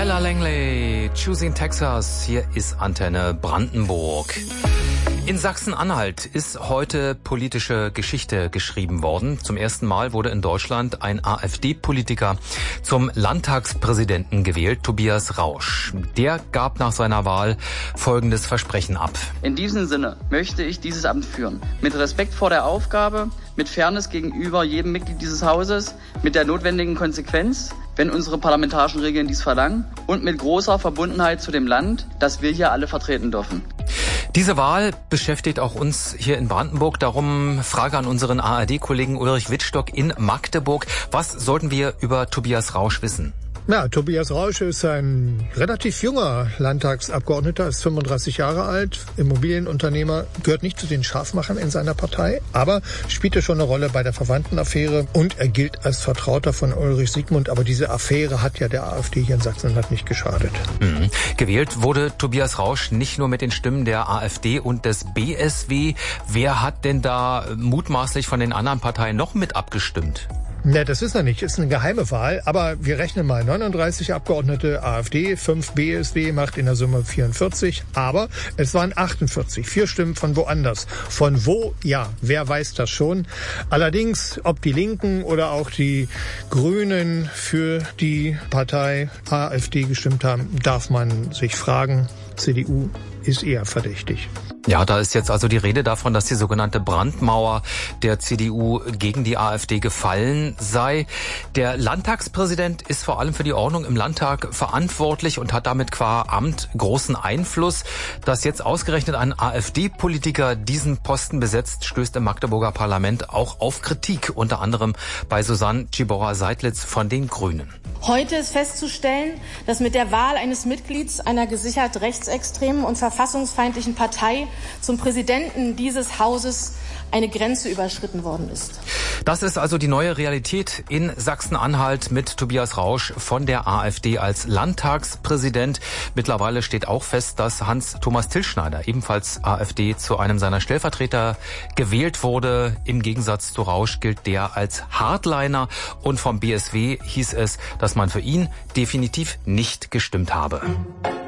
Ella Langley, Choosing Texas, hier ist Antenne Brandenburg. In Sachsen-Anhalt ist heute politische Geschichte geschrieben worden. Zum ersten Mal wurde in Deutschland ein AfD-Politiker zum Landtagspräsidenten gewählt, Tobias Rausch. Der gab nach seiner Wahl folgendes Versprechen ab. In diesem Sinne möchte ich dieses Amt führen. Mit Respekt vor der Aufgabe, mit Fairness gegenüber jedem Mitglied dieses Hauses, mit der notwendigen Konsequenz, wenn unsere parlamentarischen Regeln dies verlangen, und mit großer Verbundenheit zu dem Land, das wir hier alle vertreten dürfen. Diese Wahl beschäftigt auch uns hier in Brandenburg. Darum Frage an unseren ARD-Kollegen Ulrich Wittstock in Magdeburg. Was sollten wir über Tobias Rausch wissen? Ja, Tobias Rausch ist ein relativ junger Landtagsabgeordneter, ist 35 Jahre alt, Immobilienunternehmer, gehört nicht zu den Scharfmachern in seiner Partei, aber spielte schon eine Rolle bei der Verwandtenaffäre und er gilt als Vertrauter von Ulrich Siegmund. Aber diese Affäre hat ja der AfD hier in Sachsen-Anhalt nicht geschadet. Gewählt wurde Tobias Rausch nicht nur mit den Stimmen der AfD und des BSW. Wer hat denn da mutmaßlich von den anderen Parteien noch mit abgestimmt? Ne, das ist er nicht. Ist eine geheime Wahl. Aber wir rechnen mal 39 Abgeordnete AfD, 5 BSW, macht in der Summe 44. Aber es waren 48. 4 Stimmen von woanders. Von wo? Ja, wer weiß das schon. Allerdings, ob die Linken oder auch die Grünen für die Partei AfD gestimmt haben, darf man sich fragen. CDU ist eher verdächtig. Ja, da ist jetzt also die Rede davon, dass die sogenannte Brandmauer der CDU gegen die AfD gefallen sei. Der Landtagspräsident ist vor allem für die Ordnung im Landtag verantwortlich und hat damit qua Amt großen Einfluss. Dass jetzt ausgerechnet ein AfD-Politiker diesen Posten besetzt, stößt im Magdeburger Parlament auch auf Kritik, unter anderem bei Susanne Tschiborra-Seidlitz von den Grünen. Heute ist festzustellen, dass mit der Wahl eines Mitglieds einer gesichert rechtsextremen und verfassungsfeindlichen Partei zum Präsidenten dieses Hauses eine Grenze überschritten worden ist. Das ist also die neue Realität in Sachsen-Anhalt mit Tobias Rausch von der AfD als Landtagspräsident. Mittlerweile steht auch fest, dass Hans-Thomas Tilschneider, ebenfalls AfD, zu einem seiner Stellvertreter gewählt wurde. Im Gegensatz zu Rausch gilt der als Hardliner und vom BSW hieß es, dass man für ihn definitiv nicht gestimmt habe.